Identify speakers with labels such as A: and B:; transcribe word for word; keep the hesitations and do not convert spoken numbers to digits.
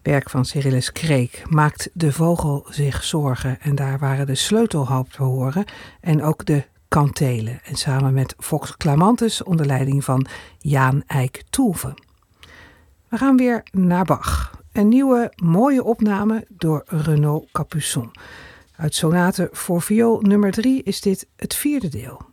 A: Werk van Cyrillus Kreek maakt de vogel zich zorgen. En daar waren de sleutelhoop te horen en ook de kantelen. En samen met Vox Clamantis onder leiding van Jaan Eik Toelve. We gaan weer naar Bach. Een nieuwe mooie opname door Renaud Capuçon. Uit sonate voor viool nummer drie is dit het vierde deel.